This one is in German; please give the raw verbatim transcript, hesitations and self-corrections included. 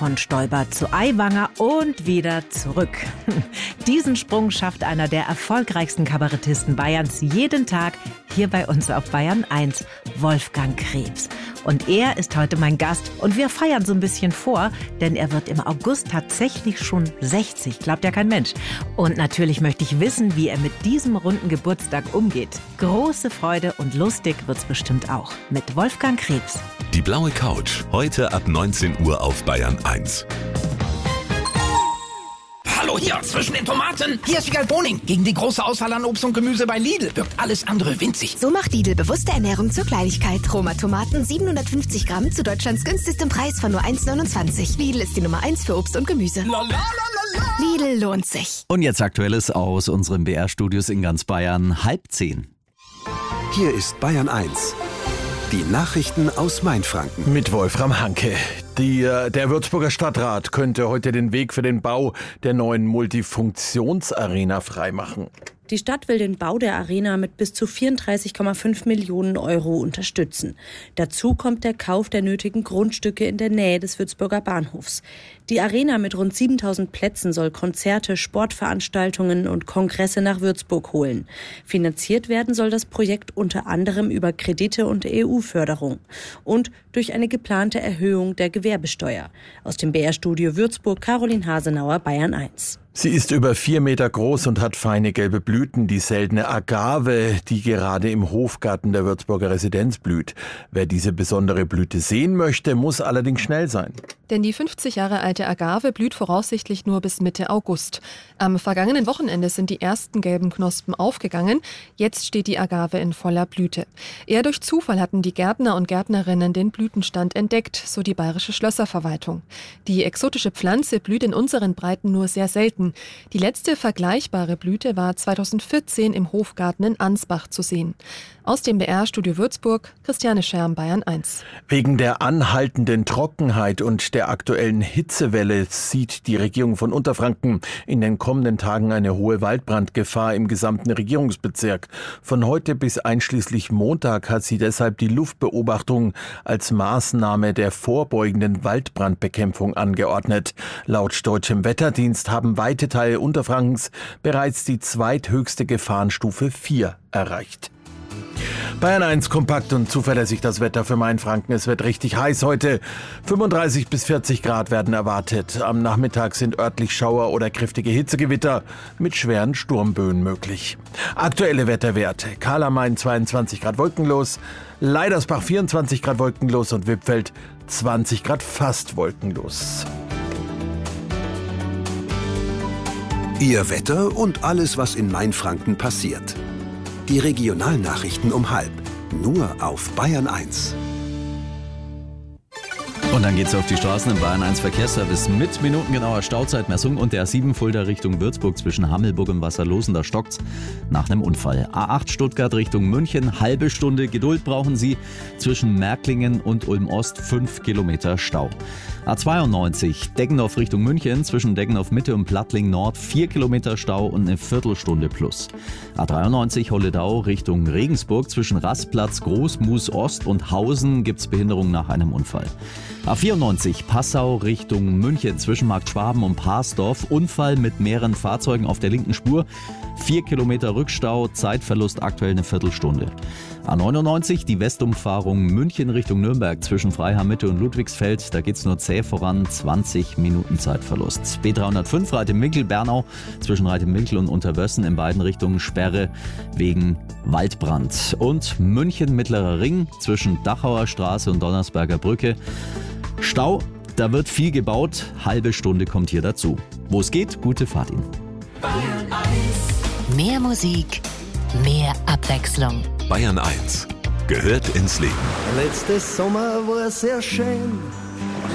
von Stoiber zu Aiwanger und wieder zurück. Diesen Sprung schafft einer der erfolgreichsten Kabarettisten Bayerns jeden Tag hier bei uns auf Bayern eins, Wolfgang Krebs. Und er ist heute mein Gast und wir feiern so ein bisschen vor, denn er wird im August tatsächlich schon sechzig, glaubt ja kein Mensch. Und natürlich möchte ich wissen, wie er mit diesem runden Geburtstag umgeht. Große Freude und lustig wird's bestimmt auch mit Wolfgang Krebs. Die blaue Couch, heute ab neunzehn Uhr auf Bayern eins. Hallo hier, zwischen den Tomaten. Hier ist Wiegald Boning. Gegen die große Auswahl an Obst und Gemüse bei Lidl wirkt alles andere winzig. So macht Lidl bewusste Ernährung zur Kleinigkeit. Roma Tomaten siebenhundertfünfzig Gramm zu Deutschlands günstigstem Preis von nur eins neunundzwanzig. Lidl ist die Nummer eins für Obst und Gemüse. La, la, la, la, la. Lidl lohnt sich. Und jetzt Aktuelles aus unseren B R-Studios in ganz Bayern, halb zehn. Hier ist Bayern eins. Die Nachrichten aus Mainfranken. Mit Wolfram Hanke. Die, der Würzburger Stadtrat könnte heute den Weg für den Bau der neuen Multifunktionsarena freimachen. Die Stadt will den Bau der Arena mit bis zu vierunddreißig Komma fünf Millionen Euro unterstützen. Dazu kommt der Kauf der nötigen Grundstücke in der Nähe des Würzburger Bahnhofs. Die Arena mit rund siebentausend Plätzen soll Konzerte, Sportveranstaltungen und Kongresse nach Würzburg holen. Finanziert werden soll das Projekt unter anderem über Kredite und E U-Förderung und durch eine geplante Erhöhung der Gewerbesteuer. Aus dem B R-Studio Würzburg, Caroline Hasenauer, Bayern eins. Sie ist über vier Meter groß und hat feine gelbe Blüten, die seltene Agave, die gerade im Hofgarten der Würzburger Residenz blüht. Wer diese besondere Blüte sehen möchte, muss allerdings schnell sein. Denn die fünfzig Jahre alte Agave blüht voraussichtlich nur bis Mitte August. Am vergangenen Wochenende sind die ersten gelben Knospen aufgegangen. Jetzt steht die Agave in voller Blüte. Eher durch Zufall hatten die Gärtner und Gärtnerinnen den Blütenstand entdeckt, so die Bayerische Schlösserverwaltung. Die exotische Pflanze blüht in unseren Breiten nur sehr selten. Die letzte vergleichbare Blüte war zweitausendvierzehn im Hofgarten in Ansbach zu sehen. Aus dem B R-Studio Würzburg, Christiane Scherm, Bayern eins. Wegen der anhaltenden Trockenheit und der aktuellen Hitzewelle sieht die Regierung von Unterfranken in den kommenden Tagen eine hohe Waldbrandgefahr im gesamten Regierungsbezirk. Von heute bis einschließlich Montag hat sie deshalb die Luftbeobachtung als Maßnahme der vorbeugenden Waldbrandbekämpfung angeordnet. Laut Deutschem Wetterdienst haben weite Teile Unterfrankens bereits die zweithöchste Gefahrenstufe vier erreicht. Bayern eins, kompakt und zuverlässig das Wetter für Mainfranken. Es wird richtig heiß heute. fünfunddreißig bis vierzig Grad werden erwartet. Am Nachmittag sind örtlich Schauer oder kräftige Hitzegewitter mit schweren Sturmböen möglich. Aktuelle Wetterwerte. Karl am Main zweiundzwanzig Grad wolkenlos, Leidersbach vierundzwanzig Grad wolkenlos und Wippfeld zwanzig Grad fast wolkenlos. Ihr Wetter und alles, was in Mainfranken passiert. Die Regionalnachrichten um halb. Nur auf Bayern eins. Und dann geht's auf die Straßen im Bayern eins Verkehrsservice mit minutengenauer Stauzeitmessung und der sieben Fulda Richtung Würzburg zwischen Hammelburg und Wasserlosen. Da stockt's nach einem Unfall. A acht Stuttgart Richtung München, halbe Stunde Geduld brauchen Sie. Zwischen Märklingen und Ulm-Ost fünf Kilometer Stau. A zweiundneunzig Deggendorf Richtung München, zwischen Deggendorf Mitte und Plattling Nord vier Kilometer Stau und eine Viertelstunde plus. A dreiundneunzig Holledau Richtung Regensburg, zwischen Rastplatz, Großmus Ost und Hausen gibt's Behinderung nach einem Unfall. A vierundneunzig Passau Richtung München, zwischen Markt Schwaben und Parsdorf, Unfall mit mehreren Fahrzeugen auf der linken Spur. vier Kilometer Rückstau, Zeitverlust aktuell eine Viertelstunde. A neunundneunzig die Westumfahrung München Richtung Nürnberg, zwischen Freiham Mitte und Ludwigsfeld, da geht's nur zäh voran, zwanzig Minuten Zeitverlust. B dreihundertfünf Reitemünkel-Bernau, zwischen Reitemünkel und Unterwössen in beiden Richtungen Sperre wegen Waldbrand. Und München Mittlerer Ring, zwischen Dachauer Straße und Donnersberger Brücke, Stau, da wird viel gebaut, halbe Stunde kommt hier dazu. Wo es geht, gute Fahrt Ihnen. Mehr Musik, mehr Abwechslung. Bayern eins gehört ins Leben. Letztes Sommer war sehr schön.